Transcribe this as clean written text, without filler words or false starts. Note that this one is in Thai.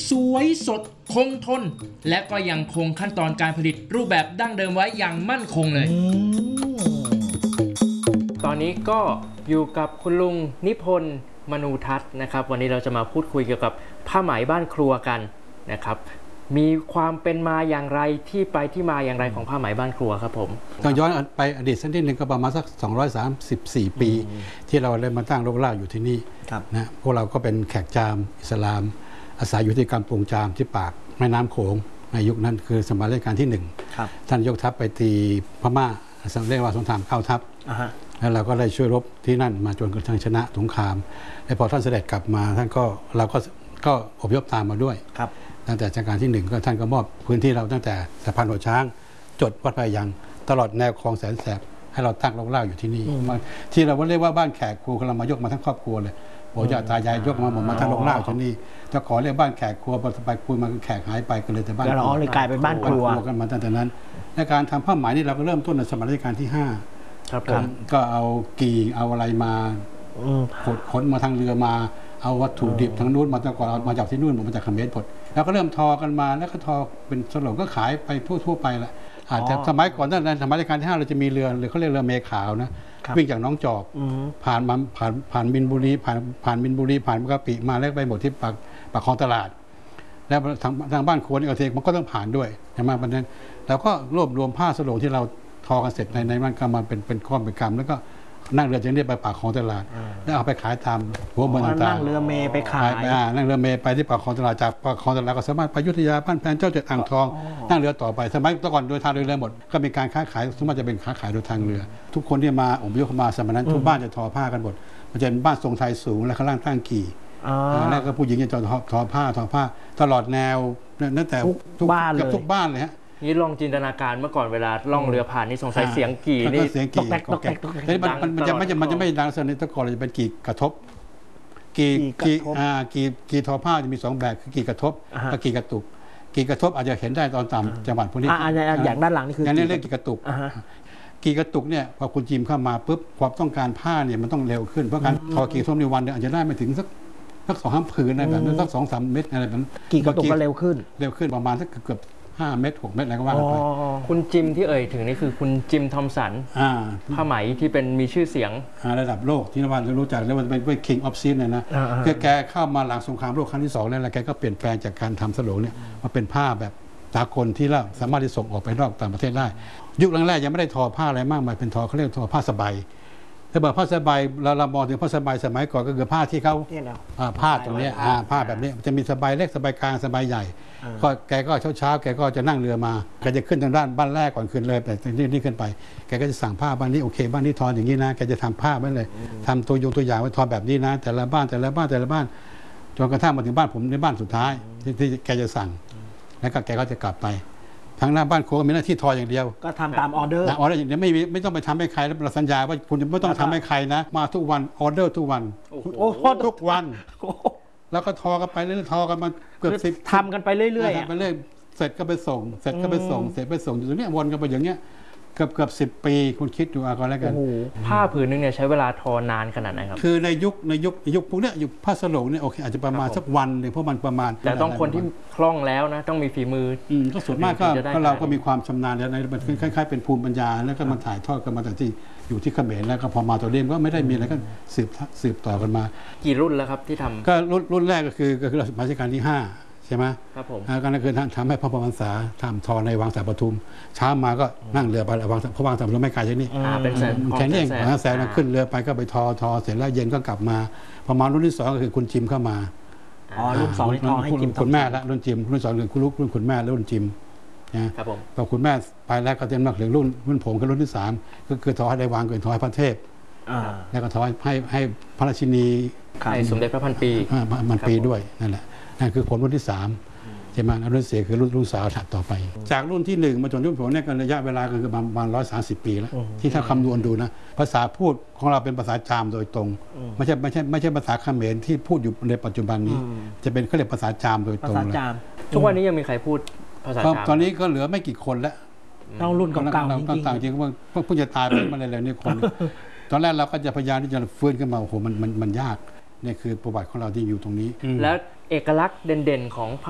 สวยสดคงทนและก็ยังคงขั้นตอนการผลิตรูปแบบดั้งเดิมไว้อย่างมั่นคงเลยตอนนี้ก็อยู่กับคุณลุงนิพนธ์มนูทัศน์นะครับวันนี้เราจะมาพูดคุยเกี่ยวกับผ้าไหมบ้านครัวกันนะครับมีความเป็นมาอย่างไรที่ไปที่มาอย่างไรของผ้าไหมบ้านครัวครับผมต้องย้อนไปอดีตสักนิดหนึ่งก็ประมาณสัก234 ปีที่เราได้มาตั้งรกรากอยู่ที่นี่นะพวกเราก็เป็นแขกจามอิสลามอาศัยอยู่ที่กำปงจามที่ปากแม่น้ำโขงในยุคนั้นคือสมัยรัชกาลที่1ท่านยกทัพไปตีพม่าเรียกว่าสงครามเข้าทัพแล้วเราก็ได้ช่วยรบที่นั่นมาจนกระทั่งชนะสงครามและพอท่านเสด็จกลับมาท่านก็เราก็อพยพตามมาด้วยตั้งแต่รัชกาลที่1ก็ท่านก็มอบพื้นที่เราตั้งแต่สะพานหัวช้างจดวัดพะยังตลอดแนวคลองแสนแสบให้เราตั้งรกรากอยู่ที่นี่ที่เราเรียกว่าบ้านแขกครูเรามายกมาทั้งครอบครัวเลยปู่ย่าตายายยกมาหมดมาทั้งรกรากที่นี่จะขอเรียกบ้านแขกครัวพอไปคุยมาแขกหายไปก็เลยแต่บ้านครัวเลยกลายเป็นบ้านครัวกันมาตั้งแต่นั้นในการทำผ้าไหมนี่เราก็เริ่มต้นในสมัยรัชกาลที่5ก็เอากี่เอาอะไรมาขนมาทางเรือมาเอาวัตถุดิบทางนู้นมาแต่ก่อนเอามาจากที่นู่นมาจากเขมรผดแล้วก็เริ่มทอกันมาแล้วก็ทอเป็นสโลงก็ขายไปทั่วไปแหละแต่สมัยก่อนนั้นสมัยรัชกาลที่5เราจะมีเรือเขาเรียกเรือเมขาวนะวิ่งจากน้องจอกผ่านมินบุรีผ่านมินบุรีผ่านกะปิมาแล้วไปหมดที่ปากคลองตลาดแล้วทางบ้านครัวนี่เทมันก็ต้องผ่านด้วยใช่ไหมเพราะนั้นเราก็รวบรวมผ้าสโลงที่เราทอกันเสร็จในบ้านก็มาเป็นข้อเป็นกรรมแล้วก็นั่งเรือจะเรียกไปปากคลองตลาดแล้วเอาไปขายตามหัวเมืองต่างๆนั่งเรือเมไปขายนั่งเรือเมไปที่ปากคลองตลาดจากปากคลองตลาดก็สามารถไปอยุธยาบ้านแพนเจ้าเจ็ดอ่างทองนั่งเรือต่อไปสมัยก่อนโดยทางเรือหมดก็มีการค้าขายสมมติจะเป็นค้าขายโดยทางเรือทุกคนที่มาอพยพมาสมัยนั้นทุกบ้านจะทอผ้ากันหมดมันจะเป็นบ้านทรงไทยสูงและข้างล่างตั้งกี่แล้วก็ผู้หญิงจะทอผ้าตลอดแนวนั่นแต่ทุกบ้านเลยทุกบ้านเลยฮะนี่ลองจินตนาการเมื่อก่อนเวลาล่องเรือผ่านนี่สงสัยเสียงกี่นี่เสียงกี่ตกแตกมันจะไม่ดังสนิทตะกอนจะเป็นกี่กระทบกี่ทอผ้าจะมี2แบบคือกี่กระทบกับกี่กระตุกกี่กระทบอาจจะเห็นได้ตอนต่ำจังหวัดพวกนี้อย่างด้านหลังนี่คืออย่างนี้เรียกกี่กระตุกกี่กระตุกเนี่ยพอคุณจิมเข้ามาปุ๊บความต้องการผ้าเนี่ยมันต้องเร็วขึ้นเพราะการทอกี่ท่อนในวันเนี่ยอาจจะได้ไม่ถึงสัก2-3 ผืนอะไรแบบนั้นสัก2-3 เม็ดอะไรแบบนั้นกี่กระตุกก็เร็วขึ้นประมาณสักเกือบ5 เม็ด6 เม็ดอะไรก็ว่าไปคุณจิมที่เอ่ยถึงนี่คือคุณจิมทอมสันผ้าไหมที่เป็นมีชื่อเสียงระดับโลกที่เรารู้จักเรียกว่าเป็น King of Silk เนี่ยนะแกเข้ามาหลังสงครามโลกครั้งที่2แล้วแกก็เปลี่ยนแปลงจากการทำสโลงเนี่ยมาเป็นผ้าแบบสากลที่เราสามารถที่ส่งออกไปนอกต่างประเทศได้ยุคแรกๆยังไม่ได้ทอผ้าอะไรมากมายเป็นเขาเรียกทอผ้าสบายถ้าบอกผ้าสบายเรามองถึงผ้าสบายสมัยก่อนก็คือผ้าที่เขาผ้าตรงนี้ผ้าแบบนี้จะมีสบายเล็กสบายกลางสบายใหญ่ก็แกก็เช้าแกก็จะนั่งเรือมาแกจะขึ้นทางด้านบ้านแรกก่อนขึ้นเลยแต่นี่ขึ้นไปแกก็จะสั่งผ้าบ้านนี้โอเคบ้านนี้ทออย่างนี้นะแกจะทำผ้าไว้เลยทำตัวอย่างไว้ทอแบบนี้นะแต่ละบ้านจนกระทั่งมาถึงบ้านผมในบ้านสุดท้ายที่แกจะสั่งแล้วก็แกก็จะกลับไปทางหน้าบ้านครัวมีหน้าที่ทออย่างเดียวก็ทำตามออเดอร์อย่างนี้ไม่ต้องไปทำให้ใครแล้วเราสัญญาว่าคุณไม่ต้องทำให้ใครนะมาทุกวันออเดอร์ทุกวันทุกวันแล้วก็ทอกันไปเรื่อยๆทอกันมาเกือบ10 ทำกันไปเรื่อยๆทำไปเรื่อยเสร็จก็ไปส่งเสร็จไปส่งอยู่ตรงนี้วนกันไปอย่างเงี้ยเกือบ10 ปีคุณคิดดูก็แล้วกันผ้าผืนนึงเนี่ยใช้เวลาทอนานขนาดไหนครับคือในยุคพวกเนี้ยยุคผ้าสโลงเนี่ยโอเคอาจจะประมาณสักวันนึงเพราะมันประมาณแต่ต้องคนที่คล่องแล้วนะต้องมีฝีมือก็ส่วนมากก็เราก็มีความชำนาญแล้วมันคล้ายๆเป็นภูมิปัญญาแล้วก็มาถ่ายทอดกันมาแต่ที่อยู่ที่เขมรแล้วก็พอมาตัวเรียมก็ไม่ได้มีอะไรก็สืบต่อกันมากี่รุ่นแล้วครับที่ทำก็รุ่นแรกก็คือรัชกาลที่5ใช่ไหมครับผมก็นั่นคือทำให้พระบรมศาทำทอในวังสาปทุมเช้ามาก็นั่งเรือไปเพราะวังสาปทุมไม่ไกลจากนี่เป็นแค่นี้เองแสนขึ้นเรือไปก็ไปทอเสร็จแล้วเย็นก็กลับมาประมาณรุ่นที่2ก็คือคุณจิมเข้ามารุ่น2ที่ทอให้จิมคุณแม่ละรุ่นจิมรุ่น2คือคุณลูกรุ่นคุณแม่แล้วรุ่นจิมนะครับผมพอคุณแม่ไปแล้วก็เตรียมนักถึงรุ่นผมคือรุ่นที่3ก็คือทอให้ได้วางเกินทอให้พระเทพแล้วก็ทอให้พระราชินีให้สมเด็จพระพันปีด้วยนั่นแหละนั่นคือผลรุ่นที่3ใช่ไหมรุ่นเสียคือรุ่นสาวถัดต่อไปจากรุ่นที่1มาจนรุ่นผมเนี่ยก็ระยะเวลาก็คือประมาณ130 ปีแล้วที่ถ้าคำนวณดูนะภาษาพูดของเราเป็นภาษาจามโดยตรงไม่ใช่ภาษาเขมรที่พูดอยู่ในปัจจุบันนี้จะเป็นเขาเรียกภาษาจามโดยตรงเลยทุกวันนี้ยังมีใครพูดภาษาจามตอนนี้ก็เหลือไม่กี่คนแล้วต้องรุ่นเก่าๆจริงๆเพิ่งจะตายไปมาเลยนี่คนตอนแรกเราก็จะพยายามที่จะฟื้นขึ้นมาโอ้โหมันยากนี่คือประวัติของเราที่อยู่ตรงนี้และเอกลักษณ์เด่นๆของ